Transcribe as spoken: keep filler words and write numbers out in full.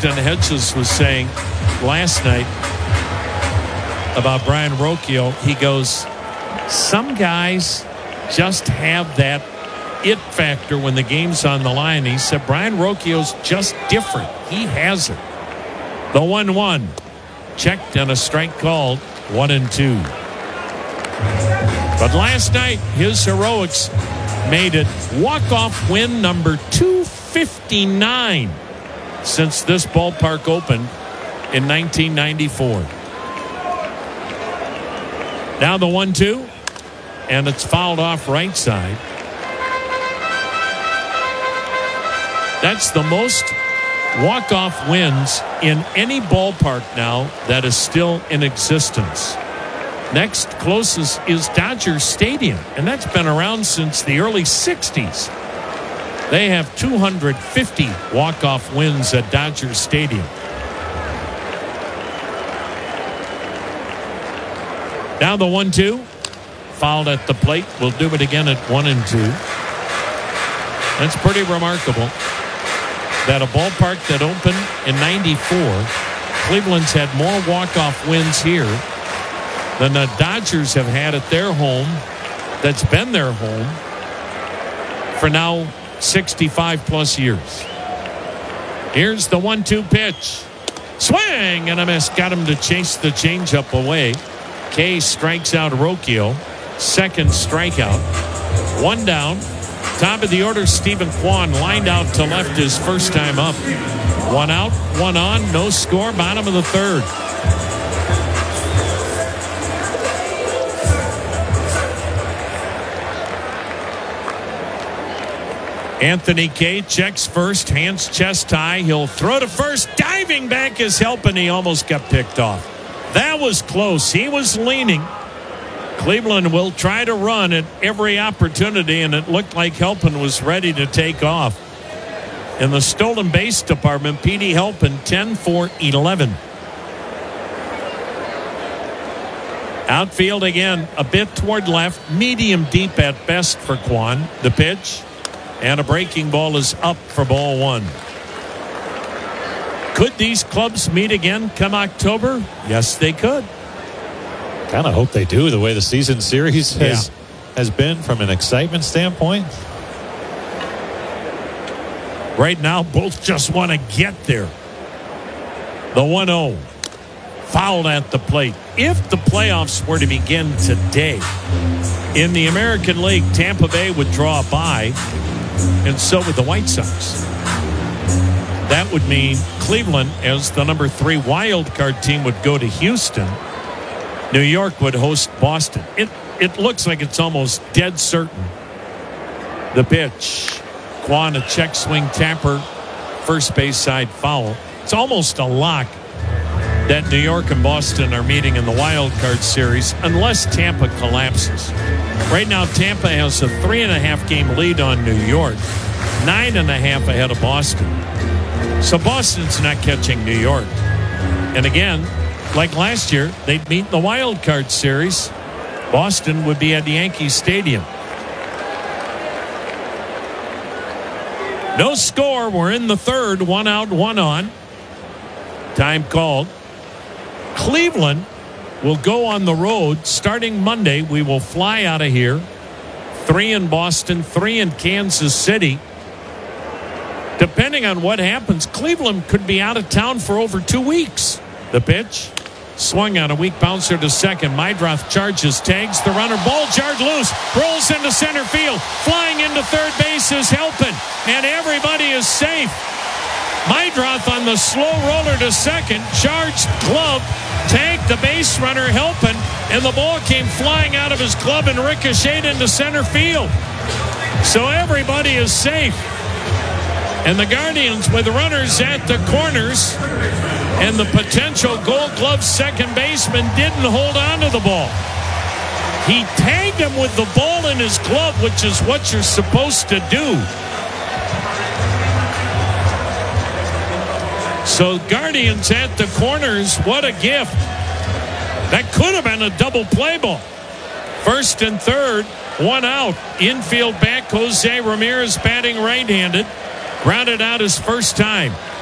Austin Hedges was saying last night about Brian Rocchio. He goes, some guys just have that it factor when the game's on the line. He said Brian Rocchio's just different. He has it. The one one. Checked and a strike called. One and two. But last night, his heroics made it walk-off win number two fifty-nine since this ballpark opened in nineteen ninety-four. Now the one two, and it's fouled off right side. That's the most walk-off wins in any ballpark now that is still in existence. Next closest is Dodger Stadium, and that's been around since the early sixties. They have two hundred fifty walk-off wins at Dodger Stadium. Now the one two, fouled at the plate. We'll do it again at one and two. That's pretty remarkable that a ballpark that opened in ninety-four, Cleveland's had more walk-off wins here than the Dodgers have had at their home that's been their home for now sixty-five plus years. Here's the one two pitch. Swing and a miss. Got him to chase the changeup away. Kay strikes out Rocchio. Second strikeout. One down. Top of the order, Stephen Kwan lined out to left his first time up. One out, one on, no score, bottom of the third. Anthony Kay checks first, hands chest high. He'll throw to first. Diving back is helping. He almost got picked off. That was close. He was leaning. Cleveland will try to run at every opportunity, and it looked like Helpin was ready to take off. In the stolen base department, Petey Helpin ten for eleven. Outfield again, a bit toward left, medium deep at best for Kwan. The pitch, and a breaking ball is up for ball one. Could these clubs meet again come October? Yes, they could. Kind of hope they do, the way the season series has yeah. has been from an excitement standpoint. Right now, both just want to get there. The one oh. Fouled at the plate. If the playoffs were to begin today, in the American League, Tampa Bay would draw a bye, and so would the White Sox. That would mean Cleveland, as the number three wild card team, would go to Houston. New York would host Boston. It it looks like it's almost dead certain. The pitch. Kwan, a check swing tapper. First base side foul. It's almost a lock that New York and Boston are meeting in the wild card series unless Tampa collapses. Right now, Tampa has a three and a half game lead on New York. Nine and a half ahead of Boston. So Boston's not catching New York. And again, like last year, they'd meet in the wild card series. Boston would be at Yankee Stadium. No score. We're in the third. One out, one on. Time called. Cleveland will go on the road starting Monday. We will fly out of here. Three in Boston, three in Kansas City. Depending on what happens, Cleveland could be out of town for over two weeks. The pitch. Swung on a weak bouncer to second. Meidroth charges, tags the runner. Ball jarred loose. Rolls into center field. Flying into third base is Helpin. And everybody is safe. Meidroth on the slow roller to second. Charged glove. Tagged the base runner Helpin. And the ball came flying out of his glove and ricocheted into center field. So everybody is safe. And the Guardians with runners at the corners. And the potential Gold Glove second baseman didn't hold on to the ball. He tagged him with the ball in his glove, which is what you're supposed to do. So Guardians at the corners, what a gift. That could have been a double play ball. First and third, one out. Infield back, Jose Ramirez batting right-handed. Grounded out his first time.